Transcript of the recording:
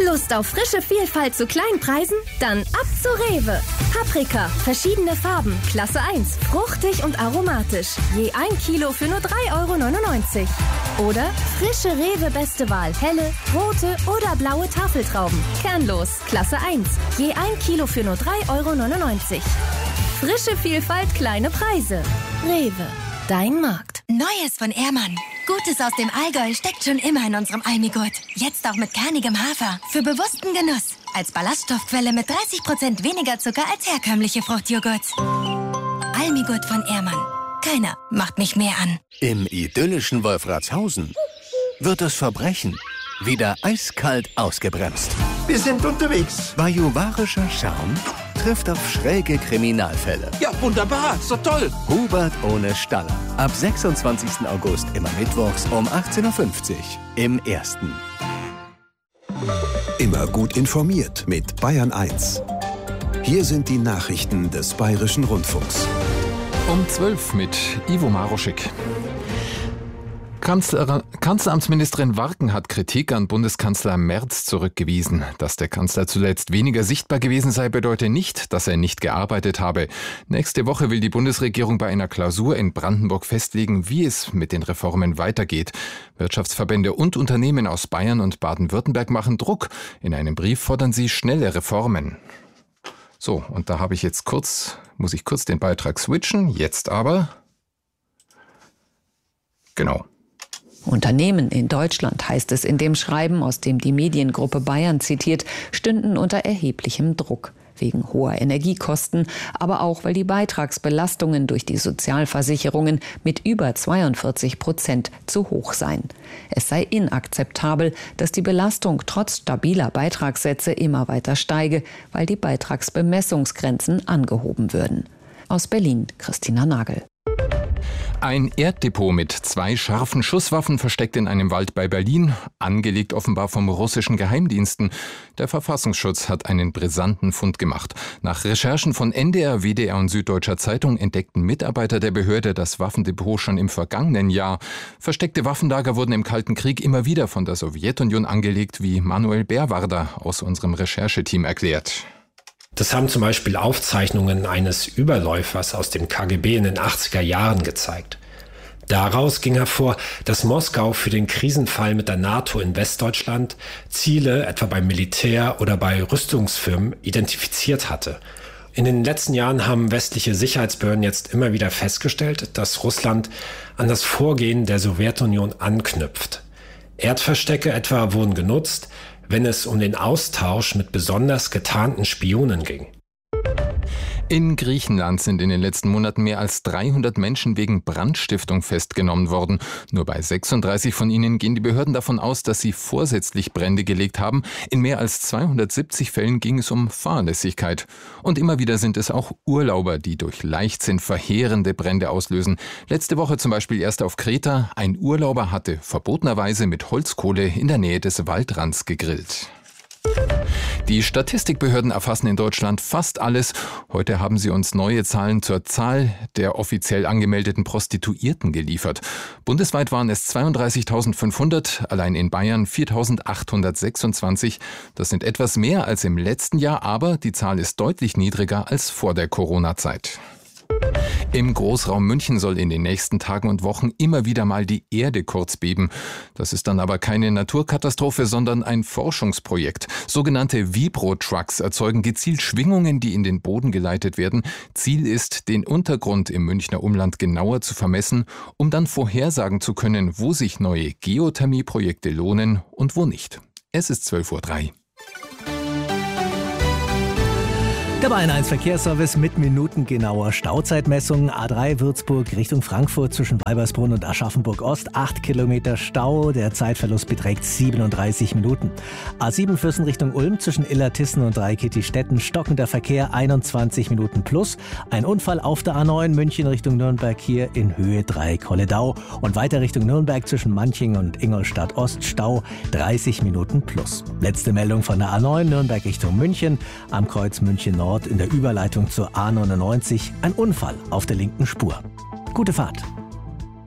Lust auf frische Vielfalt zu kleinen Preisen? Dann ab zu Rewe. Paprika, verschiedene Farben, Klasse 1, fruchtig und aromatisch. Je 1 Kilo für nur 3,99 €. Oder frische Rewe Beste Wahl, helle, rote oder blaue Tafeltrauben. Kernlos, Klasse 1, je 1 Kilo für nur 3,99 €. Frische Vielfalt, kleine Preise. Rewe, dein Markt. Neues von Ehrmann. Gutes aus dem Allgäu steckt schon immer in unserem Almigurt. Jetzt auch mit kernigem Hafer. Für bewussten Genuss. Als Ballaststoffquelle mit 30% weniger Zucker als herkömmliche Fruchtjoghurts. Almigurt von Ehrmann. Keiner macht mich mehr an. Im idyllischen Wolfratshausen wird das Verbrechen wieder eiskalt ausgebremst. Wir sind unterwegs. Bajuwarischer Charme trifft auf schräge Kriminalfälle. Ja, wunderbar. Ist doch toll. Hubert ohne Staller. Ab 26. August immer mittwochs um 18:50 Uhr im Ersten. Immer gut informiert mit Bayern 1. Hier sind die Nachrichten des Bayerischen Rundfunks. Um 12 mit Ivo Maroschek. Kanzleramtsministerin Warken hat Kritik an Bundeskanzler Merz zurückgewiesen. Dass der Kanzler zuletzt weniger sichtbar gewesen sei, bedeutet nicht, dass er nicht gearbeitet habe. Nächste Woche will die Bundesregierung bei einer Klausur in Brandenburg festlegen, wie es mit den Reformen weitergeht. Wirtschaftsverbände und Unternehmen aus Bayern und Baden-Württemberg machen Druck. In einem Brief fordern sie schnelle Reformen. So, und da muss ich kurz den Beitrag switchen. Jetzt aber. Genau. Unternehmen in Deutschland, heißt es in dem Schreiben, aus dem die Mediengruppe Bayern zitiert, stünden unter erheblichem Druck. Wegen hoher Energiekosten, aber auch, weil die Beitragsbelastungen durch die Sozialversicherungen mit über 42% zu hoch seien. Es sei inakzeptabel, dass die Belastung trotz stabiler Beitragssätze immer weiter steige, weil die Beitragsbemessungsgrenzen angehoben würden. Aus Berlin, Christina Nagel. Ein Erddepot mit 2 scharfen Schusswaffen versteckt in einem Wald bei Berlin, angelegt offenbar vom russischen Geheimdiensten. Der Verfassungsschutz hat einen brisanten Fund gemacht. Nach Recherchen von NDR, WDR und Süddeutscher Zeitung entdeckten Mitarbeiter der Behörde das Waffendepot schon im vergangenen Jahr. Versteckte Waffenlager wurden im Kalten Krieg immer wieder von der Sowjetunion angelegt, wie Manuel Bärwarder aus unserem Rechercheteam erklärt. Das haben zum Beispiel Aufzeichnungen eines Überläufers aus dem KGB in den 80er Jahren gezeigt. Daraus ging hervor, dass Moskau für den Krisenfall mit der NATO in Westdeutschland Ziele etwa beim Militär oder bei Rüstungsfirmen identifiziert hatte. In den letzten Jahren haben westliche Sicherheitsbehörden jetzt immer wieder festgestellt, dass Russland an das Vorgehen der Sowjetunion anknüpft. Erdverstecke etwa wurden genutzt, wenn es um den Austausch mit besonders getarnten Spionen ging. In Griechenland sind in den letzten Monaten mehr als 300 Menschen wegen Brandstiftung festgenommen worden. Nur bei 36 von ihnen gehen die Behörden davon aus, dass sie vorsätzlich Brände gelegt haben. In mehr als 270 Fällen ging es um Fahrlässigkeit. Und immer wieder sind es auch Urlauber, die durch Leichtsinn verheerende Brände auslösen. Letzte Woche zum Beispiel erst auf Kreta. Ein Urlauber hatte verbotenerweise mit Holzkohle in der Nähe des Waldrands gegrillt. Die Statistikbehörden erfassen in Deutschland fast alles. Heute haben sie uns neue Zahlen zur Zahl der offiziell angemeldeten Prostituierten geliefert. Bundesweit waren es 32.500, allein in Bayern 4.826. Das sind etwas mehr als im letzten Jahr, aber die Zahl ist deutlich niedriger als vor der Corona-Zeit. Im Großraum München soll in den nächsten Tagen und Wochen immer wieder mal die Erde kurz beben. Das ist dann aber keine Naturkatastrophe, sondern ein Forschungsprojekt. Sogenannte Vibro-Trucks erzeugen gezielt Schwingungen, die in den Boden geleitet werden. Ziel ist, den Untergrund im Münchner Umland genauer zu vermessen, um dann vorhersagen zu können, wo sich neue Geothermieprojekte lohnen und wo nicht. Es ist 12:03 Uhr. Der Bayern 1 Verkehrsservice mit minutengenauer Stauzeitmessung. A3 Würzburg Richtung Frankfurt zwischen Weibersbrunn und Aschaffenburg Ost. 8 Kilometer Stau. Der Zeitverlust beträgt 37 Minuten. A7 Fürsten Richtung Ulm zwischen Illertissen und Dreikitti-Stetten. Stockender Verkehr 21 Minuten plus. Ein Unfall auf der A9 München Richtung Nürnberg hier in Höhe Kolledau. Und weiter Richtung Nürnberg zwischen Manching und Ingolstadt Ost. Stau 30 Minuten plus. Letzte Meldung von der A9 Nürnberg Richtung München. Am Kreuz München Nord in der Überleitung zur A99 ein Unfall auf der linken Spur. Gute Fahrt.